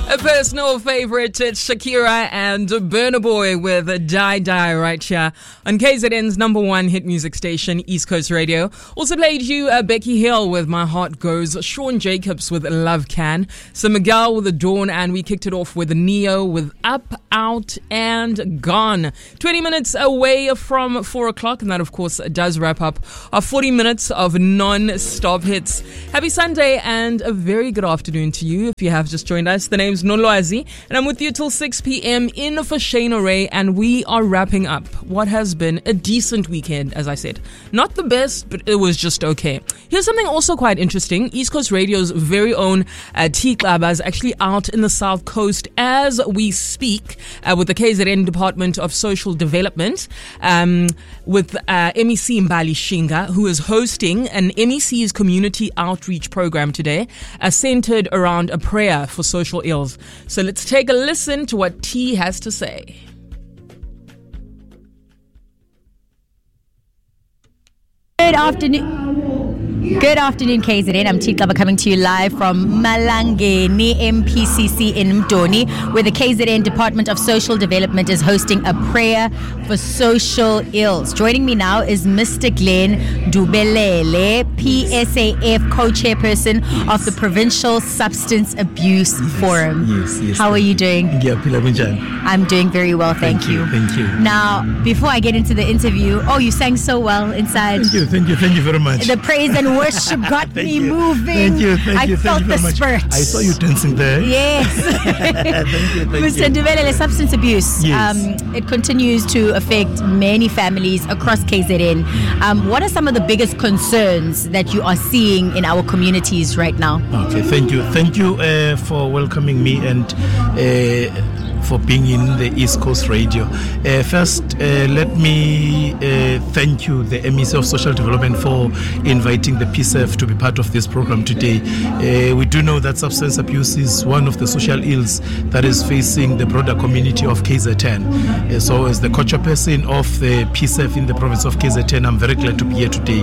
A personal favorite, it's Shakira and Burna Boy with Die Die right here on KZN's number one hit music station, East Coast Radio. Also played you Becky Hill with My Heart Goes, Sean Jacobs with Love Can, Sam Miguel with The Dawn, and we kicked it off with Neo with Up, Out and Gone. 20 minutes away from 4 o'clock, and that of course does wrap up our 40 minutes of non-stop hits. Happy Sunday and a very good afternoon to you if you have just joined us. The name's Nolwazi, and I'm with you till 6 p.m. in for Shane Ray, and we are wrapping up what has been a decent weekend, as I said. Not the best, but it was just okay. Here's something also quite interesting. East Coast Radio's very own T Club is actually out in the South Coast as we speak with the KZN Department of Social Development with MEC Mbali Shinga, who is hosting an MEC's community outreach program today centered around a prayer for social ills. So let's take a listen to what T has to say. Good afternoon, KZN. I'm T Club coming to you live from Malangeni MPCC in Mdoni, where the KZN Department of Social Development is hosting a prayer for social ills. Joining me now is Mr. Glenn Dubelele, PSAF co-chairperson of the Provincial Substance Abuse Forum. Yes. How are you doing? I'm doing very well, thank you. Thank you. Now, before I get into the interview, you sang so well inside. Thank you very much. The praise and worship got me moving. Thank you. I felt the spirit. I saw you dancing there. Yes. Thank you. Mr. Ndubelele, substance abuse. Yes. It continues to affect many families across KZN. What are some of the biggest concerns that you are seeing in our communities right now? Okay, thank you. Thank you for welcoming me and for being in the East Coast Radio. First, let me thank you, the MEC of Social Development, for inviting the PSAF to be part of this program today. We do know that substance abuse is one of the social ills that is facing the broader community of KZN. So as the co-chairperson of the PSAF in the province of KZN, I'm very glad to be here today.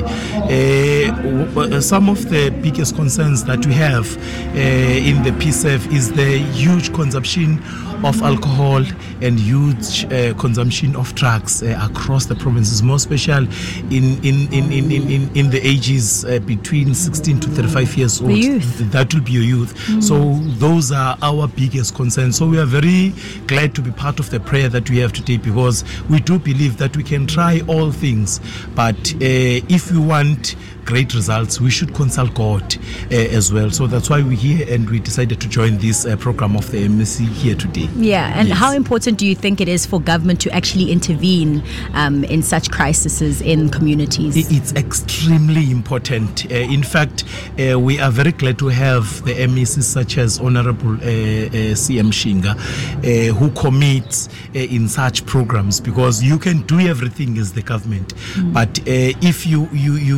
Some of the biggest concerns that we have in the PSAF is the huge consumption of alcohol and huge consumption of drugs across the provinces, more especially in the ages between 16 to 35 years old. The youth. That will be your youth. So those are our biggest concerns. So we are very glad to be part of the prayer that we have today, because we do believe that we can try all things, but if we want great results, we should consult God as well. So that's why we're here, and we decided to join this program of the MEC here today. Yeah, and Yes. how important do you think it is for government to actually intervene in such crises in communities? It's extremely important. In fact, we are very glad to have the MECs such as Honorable CM Shinga, who commits in such programs, because you can do everything as the government, but if you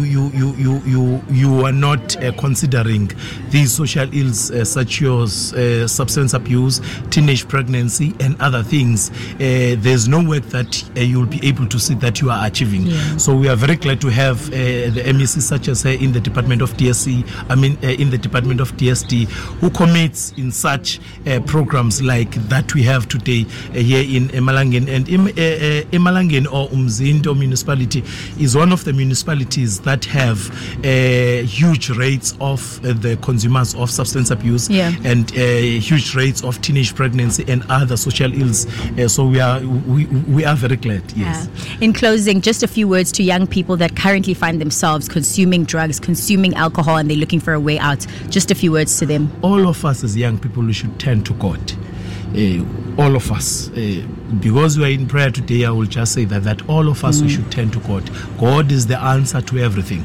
are not considering these social ills such as substance abuse, teenage pregnancy and other things, there's no work that you'll be able to see that you are achieving. Yeah. So we are very glad to have the MEC such as in the Department of DSD, in the Department of DSD, who commits in such programs like that we have today here in Emalangeni. And Emalangeni, or Umzindo municipality, is one of the municipalities that have huge rates of the consumers of substance abuse, and huge rates of teenage pregnancy and other social ills. So we are very glad. Yes. In closing, just a few words to young people that currently find themselves consuming drugs, consuming alcohol, and they're looking for a way out. Just a few words to them. All of us as young people, we should turn to God. All of us, because we are in prayer today, I will just say that all of us, we should turn to God. God is the answer to everything.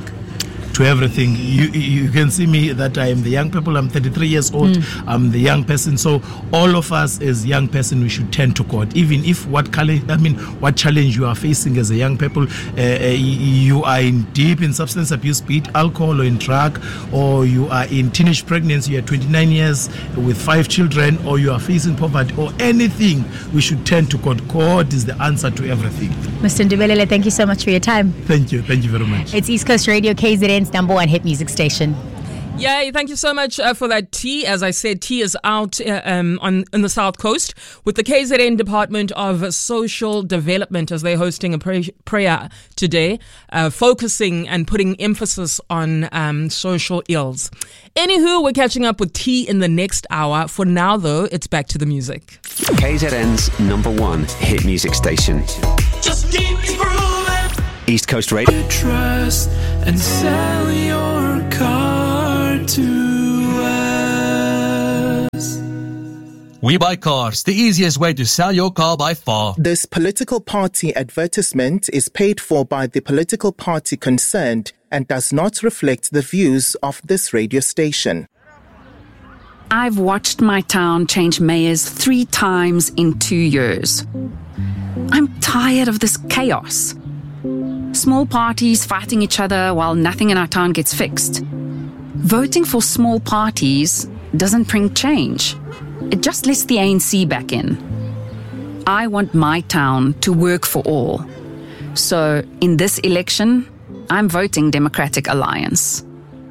You can see me that I am the young people. I'm 33 years old. I'm the young person. So all of us as young person, we should turn to God. Even if what challenge you are facing as a young people, you are deep in substance abuse, be it alcohol or in drug, or you are in teenage pregnancy, you are 29 years with 5 children, or you are facing poverty or anything, we should turn to God. God is the answer to everything. Mr. Ndubelele, thank you so much for your time. Thank you very much. It's East Coast Radio, KZN's number one hit music station. Yay, thank you so much for that, T. As I said, T is out on the South Coast with the KZN Department of Social Development as they're hosting a prayer today, focusing and putting emphasis on social ills. Anywho, we're catching up with T in the next hour. For now, though, it's back to the music. KZN's #1 hit music station. Just keep grooving. East Coast Radio. Trust and sell your car to us. We Buy Cars, the easiest way to sell your car by far. This political party advertisement is paid for by the political party concerned and does not reflect the views of this radio station. I've watched my town change mayors 3 times in 2 years. I'm tired of this chaos. Small parties fighting each other while nothing in our town gets fixed. Voting for small parties doesn't bring change. It just lets the ANC back in. I want my town to work for all. So, in this election, I'm voting Democratic Alliance.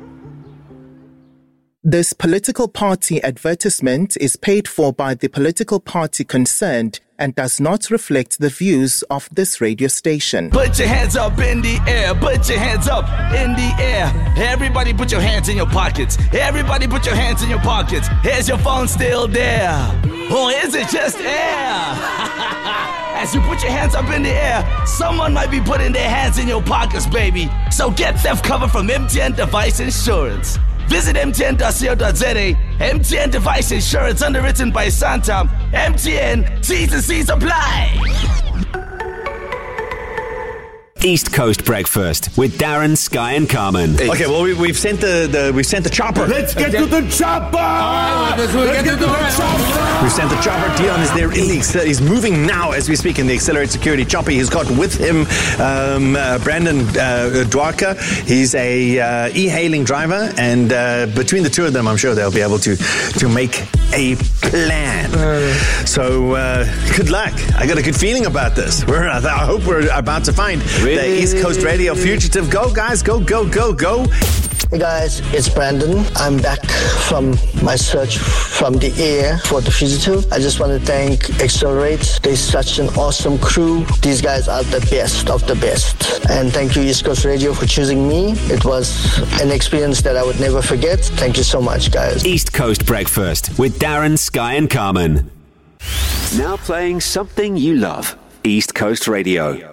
This political party advertisement is paid for by the political party concerned and does not reflect the views of this radio station. Put your hands up in the air, put your hands up in the air. Everybody put your hands in your pockets. Everybody put your hands in your pockets. Is your phone still there? Or is it just air? As you put your hands up in the air, someone might be putting their hands in your pockets, baby. So get theft cover from MTN Device Insurance. Visit mtn.co.za. MTN Device Insurance, underwritten by Santam. MTN, T's and C's apply. East Coast Breakfast with Darren, Sky and Carmen. Okay, well we've sent the chopper. Let's get to the chopper. Let's get to the chopper. We've sent the chopper. Dion is there. He's moving now as we speak in the Accelerate Security chopper. He's got with him Brandon Dwarka. He's a e-hailing driver, and between the two of them, I'm sure they'll be able to make a plan. So good luck. I got a good feeling about this. I hope we're about to find the East Coast Radio fugitive. Go, guys. Go, go, go, go. Hey guys, it's Brandon. I'm back from my search from the air for the fugitive. I just want to thank Accelerate. They're such an awesome crew. These guys are the best of the best. And thank you, East Coast Radio, for choosing me. It was an experience that I would never forget. Thank you so much, guys. East Coast Breakfast with Darren, Sky and Carmen. Now playing something you love. East Coast Radio.